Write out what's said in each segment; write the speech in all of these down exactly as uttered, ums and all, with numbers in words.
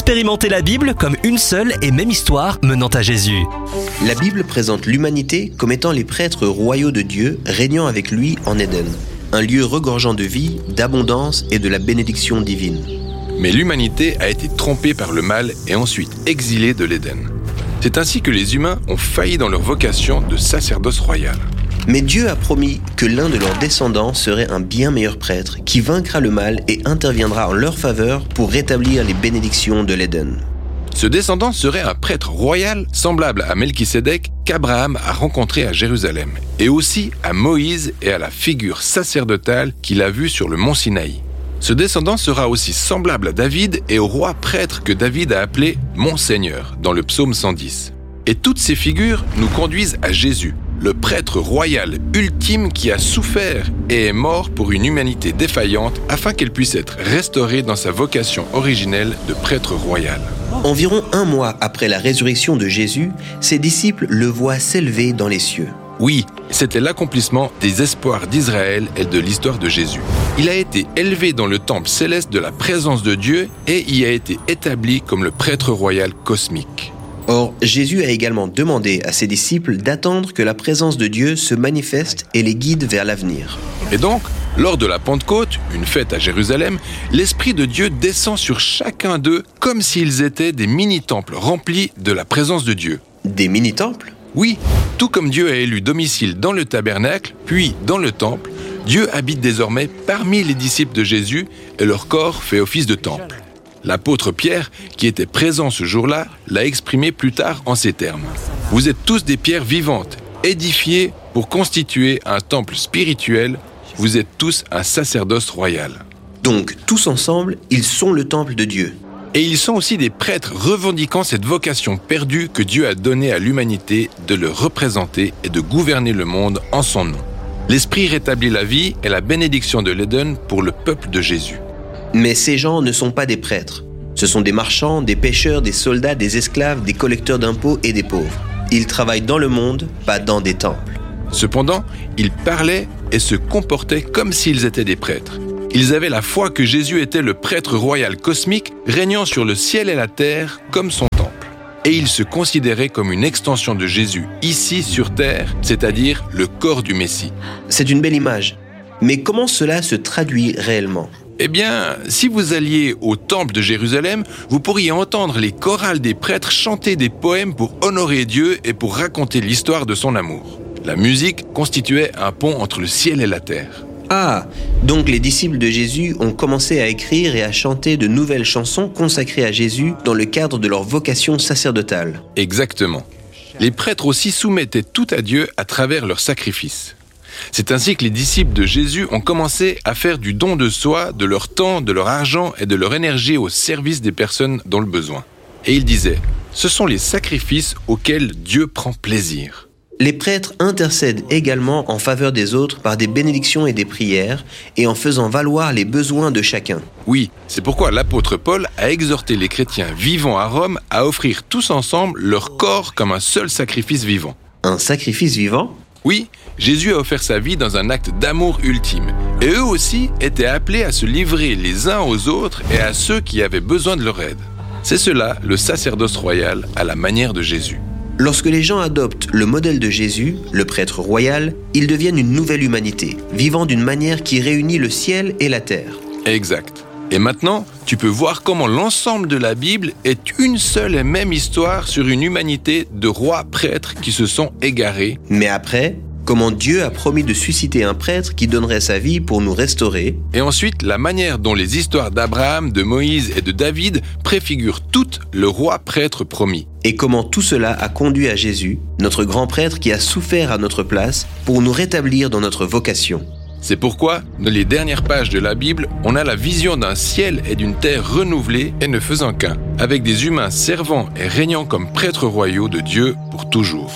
Expérimentez la Bible comme une seule et même histoire menant à Jésus. La Bible présente l'humanité comme étant les prêtres royaux de Dieu régnant avec lui en Éden, un lieu regorgeant de vie, d'abondance et de la bénédiction divine. Mais l'humanité a été trompée par le mal et ensuite exilée de l'Éden. C'est ainsi que les humains ont failli dans leur vocation de sacerdoce royal. Mais Dieu a promis que l'un de leurs descendants serait un bien meilleur prêtre qui vaincra le mal et interviendra en leur faveur pour rétablir les bénédictions de l'Éden. Ce descendant serait un prêtre royal semblable à Melchisédek qu'Abraham a rencontré à Jérusalem, et aussi à Moïse et à la figure sacerdotale qu'il a vue sur le mont Sinaï. Ce descendant sera aussi semblable à David et au roi prêtre que David a appelé « Mon Seigneur » dans le psaume cent dix. Et toutes ces figures nous conduisent à Jésus, le prêtre royal ultime qui a souffert et est mort pour une humanité défaillante afin qu'elle puisse être restaurée dans sa vocation originelle de prêtre royal. Environ un mois après la résurrection de Jésus, ses disciples le voient s'élever dans les cieux. Oui, c'était l'accomplissement des espoirs d'Israël et de l'histoire de Jésus. Il a été élevé dans le temple céleste de la présence de Dieu et y a été établi comme le prêtre royal cosmique. Or, Jésus a également demandé à ses disciples d'attendre que la présence de Dieu se manifeste et les guide vers l'avenir. Et donc, lors de la Pentecôte, une fête à Jérusalem, l'Esprit de Dieu descend sur chacun d'eux comme s'ils étaient des mini-temples remplis de la présence de Dieu. Des mini-temples ? Oui, tout comme Dieu a élu domicile dans le tabernacle, puis dans le temple, Dieu habite désormais parmi les disciples de Jésus et leur corps fait office de temple. L'apôtre Pierre, qui était présent ce jour-là, l'a exprimé plus tard en ces termes. « Vous êtes tous des pierres vivantes, édifiées pour constituer un temple spirituel. Vous êtes tous un sacerdoce royal. » Donc, tous ensemble, ils sont le temple de Dieu. Et ils sont aussi des prêtres revendiquant cette vocation perdue que Dieu a donnée à l'humanité de le représenter et de gouverner le monde en son nom. L'Esprit rétablit la vie et la bénédiction de l'Éden pour le peuple de Jésus. Mais ces gens ne sont pas des prêtres. Ce sont des marchands, des pêcheurs, des soldats, des esclaves, des collecteurs d'impôts et des pauvres. Ils travaillent dans le monde, pas dans des temples. Cependant, ils parlaient et se comportaient comme s'ils étaient des prêtres. Ils avaient la foi que Jésus était le prêtre royal cosmique, régnant sur le ciel et la terre comme son temple. Et ils se considéraient comme une extension de Jésus ici sur terre, c'est-à-dire le corps du Messie. C'est une belle image. Mais comment cela se traduit réellement ? Eh bien, si vous alliez au temple de Jérusalem, vous pourriez entendre les chorales des prêtres chanter des poèmes pour honorer Dieu et pour raconter l'histoire de son amour. La musique constituait un pont entre le ciel et la terre. Ah, donc les disciples de Jésus ont commencé à écrire et à chanter de nouvelles chansons consacrées à Jésus dans le cadre de leur vocation sacerdotale. Exactement. Les prêtres aussi soumettaient tout à Dieu à travers leurs sacrifices. C'est ainsi que les disciples de Jésus ont commencé à faire du don de soi, de leur temps, de leur argent et de leur énergie au service des personnes dans le besoin. Et ils disaient, ce sont les sacrifices auxquels Dieu prend plaisir. Les prêtres intercèdent également en faveur des autres par des bénédictions et des prières et en faisant valoir les besoins de chacun. Oui, c'est pourquoi l'apôtre Paul a exhorté les chrétiens vivant à Rome à offrir tous ensemble leur corps comme un seul sacrifice vivant. Un sacrifice vivant ? Oui, Jésus a offert sa vie dans un acte d'amour ultime. Et eux aussi étaient appelés à se livrer les uns aux autres et à ceux qui avaient besoin de leur aide. C'est cela le sacerdoce royal à la manière de Jésus. Lorsque les gens adoptent le modèle de Jésus, le prêtre royal, ils deviennent une nouvelle humanité, vivant d'une manière qui réunit le ciel et la terre. Exact. Et maintenant, tu peux voir comment l'ensemble de la Bible est une seule et même histoire sur une humanité de rois prêtres qui se sont égarés. Mais après, comment Dieu a promis de susciter un prêtre qui donnerait sa vie pour nous restaurer. Et ensuite, la manière dont les histoires d'Abraham, de Moïse et de David préfigurent toutes le roi prêtre promis. Et comment tout cela a conduit à Jésus, notre grand prêtre qui a souffert à notre place pour nous rétablir dans notre vocation. C'est pourquoi, dans les dernières pages de la Bible, on a la vision d'un ciel et d'une terre renouvelés et ne faisant qu'un, avec des humains servant et régnant comme prêtres royaux de Dieu pour toujours.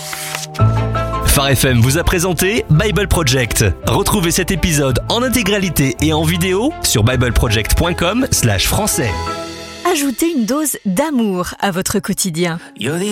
Phare F M vous a présenté Bible Project. Retrouvez cet épisode en intégralité et en vidéo sur bible project point com slash français. Ajoutez une dose d'amour à votre quotidien.